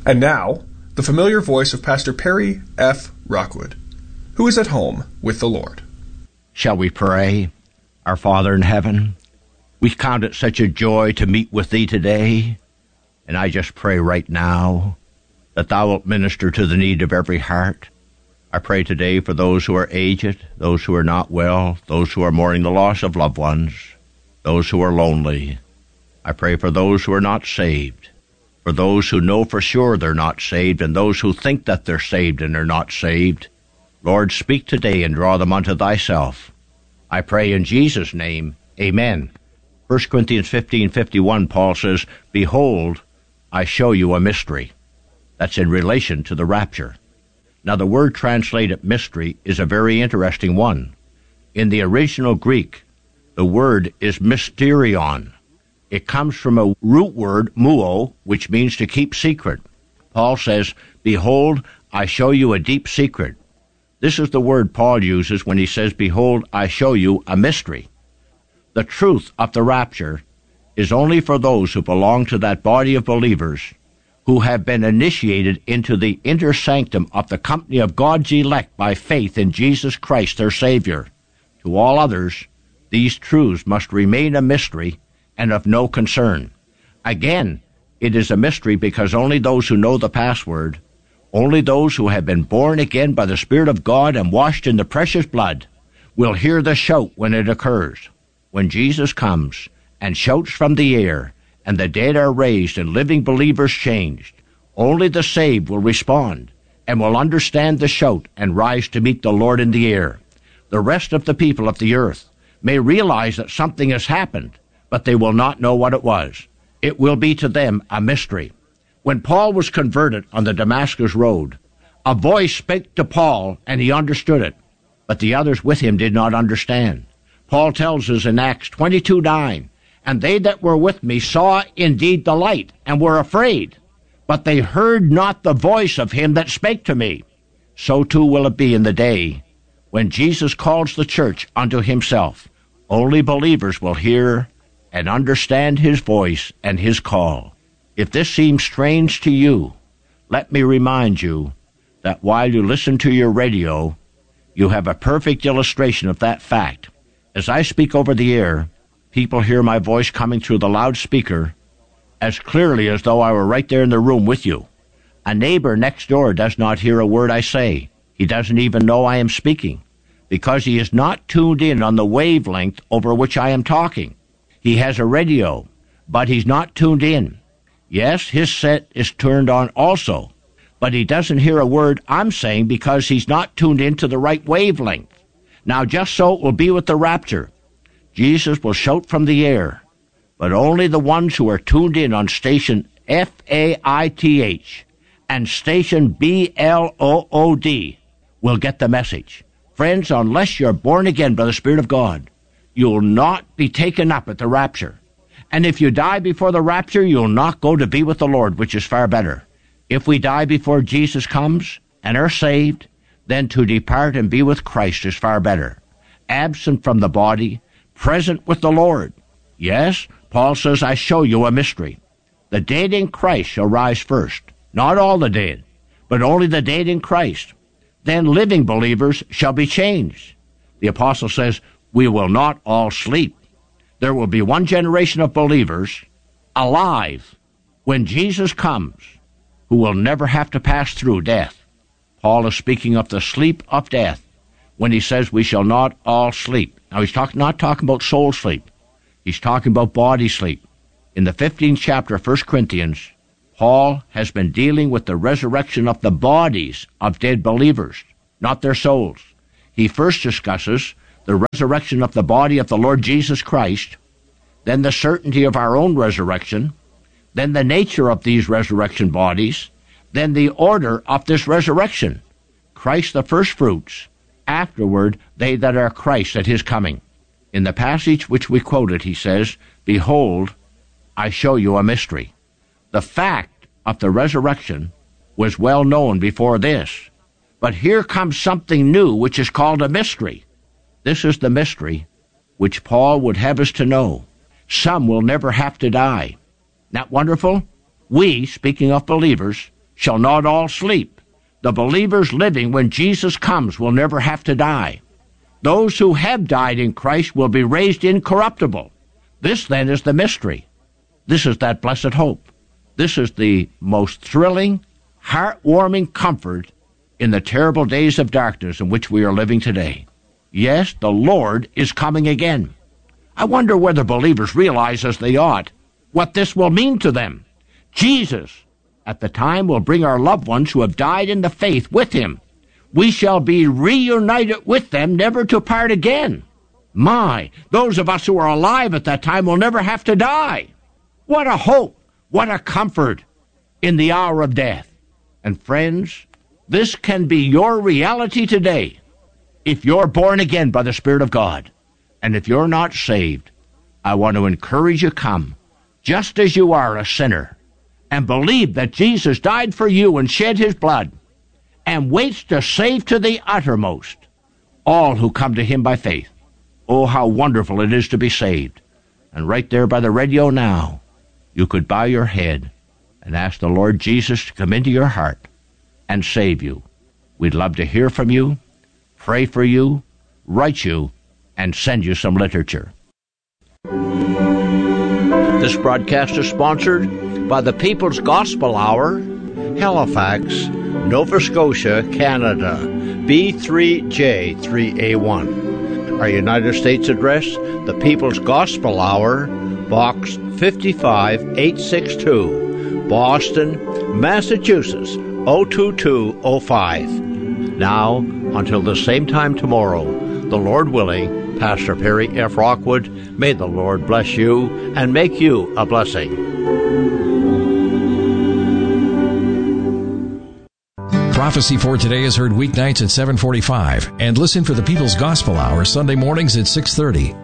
And now, the familiar voice of Pastor Perry F. Rockwood, who is at home with the Lord. Shall we pray? Our Father in heaven, we count it such a joy to meet with Thee today, and I just pray right now that Thou wilt minister to the need of every heart. I pray today for those who are aged, those who are not well, those who are mourning the loss of loved ones, those who are lonely. I pray for those who are not saved, for those who know for sure they're not saved, and those who think that they're saved and are not saved. Lord, speak today and draw them unto Thyself. I pray in Jesus' name, amen. 1 Corinthians 15:51, Paul says, Behold, I show you a mystery. That's in relation to the rapture. Now, the word translated mystery is a very interesting one. In the original Greek, the word is mysterion. It comes from a root word, muo, which means to keep secret. Paul says, Behold, I show you a deep secret. This is the word Paul uses when he says, Behold, I show you a mystery. The truth of the rapture is only for those who belong to that body of believers who have been initiated into the inner sanctum of the company of God's elect by faith in Jesus Christ, their Savior. To all others, these truths must remain a mystery and of no concern. Again, it is a mystery because only those who know the password, only those who have been born again by the Spirit of God and washed in the precious blood, will hear the shout when it occurs. When Jesus comes and shouts from the air, and the dead are raised and living believers changed, only the saved will respond and will understand the shout and rise to meet the Lord in the air. The rest of the people of the earth may realize that something has happened, but they will not know what it was. It will be to them a mystery. When Paul was converted on the Damascus road, a voice spake to Paul, and he understood it, but the others with him did not understand. Paul tells us in Acts 22:9, And they that were with me saw indeed the light, and were afraid, but they heard not the voice of him that spake to me. So too will it be in the day when Jesus calls the church unto himself. Only believers will hear and understand his voice and his call. If this seems strange to you, let me remind you that while you listen to your radio, you have a perfect illustration of that fact. As I speak over the air, people hear my voice coming through the loudspeaker as clearly as though I were right there in the room with you. A neighbor next door does not hear a word I say. He doesn't even know I am speaking, because he is not tuned in on the wavelength over which I am talking. He has a radio, but he's not tuned in. Yes, his set is turned on also, but he doesn't hear a word I'm saying because he's not tuned into the right wavelength. Now, just so it will be with the rapture. Jesus will shout from the air, but only the ones who are tuned in on station FAITH and station BLOOD will get the message. Friends, unless you're born again by the Spirit of God, you'll not be taken up at the rapture. And if you die before the rapture, you'll not go to be with the Lord, which is far better. If we die before Jesus comes and are saved, then to depart and be with Christ is far better. Absent from the body, present with the Lord. Yes, Paul says, I show you a mystery. The dead in Christ shall rise first. Not all the dead, but only the dead in Christ. Then living believers shall be changed. The apostle says, we will not all sleep. There will be one generation of believers alive when Jesus comes, who will never have to pass through death. Paul is speaking of the sleep of death when he says we shall not all sleep. Now, he's not talking about soul sleep. He's talking about body sleep. In the 15th chapter of 1 Corinthians, Paul has been dealing with the resurrection of the bodies of dead believers, not their souls. He first discusses the resurrection of the body of the Lord Jesus Christ, then the certainty of our own resurrection, then the nature of these resurrection bodies, then the order of this resurrection. Christ the first fruits, afterward they that are Christ at his coming. In the passage which we quoted, he says, Behold, I show you a mystery. The fact of the resurrection was well known before this, but here comes something new which is called a mystery. This is the mystery which Paul would have us to know. Some will never have to die. Not wonderful? We, speaking of believers, shall not all sleep. The believers living when Jesus comes will never have to die. Those who have died in Christ will be raised incorruptible. This, then, is the mystery. This is that blessed hope. This is the most thrilling, heart-warming comfort in the terrible days of darkness in which we are living today. Yes, the Lord is coming again. I wonder whether believers realize, as they ought, what this will mean to them. Jesus, at the time, will bring our loved ones who have died in the faith with him. We shall be reunited with them, never to part again. My, those of us who are alive at that time will never have to die. What a hope, what a comfort in the hour of death. And friends, this can be your reality today if you're born again by the Spirit of God. And if you're not saved, I want to encourage you, come, just as you are, a sinner, and believe that Jesus died for you and shed his blood, and waits to save to the uttermost all who come to him by faith. Oh, how wonderful it is to be saved. And right there by the radio now, you could bow your head and ask the Lord Jesus to come into your heart and save you. We'd love to hear from you, pray for you, write you, and send you some literature. This broadcast is sponsored by the People's Gospel Hour, Halifax, Nova Scotia, Canada, B3J3A1. Our United States address, the People's Gospel Hour, Box 55862, Boston, Massachusetts, 02205. Now, until the same time tomorrow, the Lord willing, Pastor Perry F. Rockwood, may the Lord bless you and make you a blessing. Prophecy for Today is heard weeknights at 7:45 and listen for the People's Gospel Hour Sunday mornings at 6:30.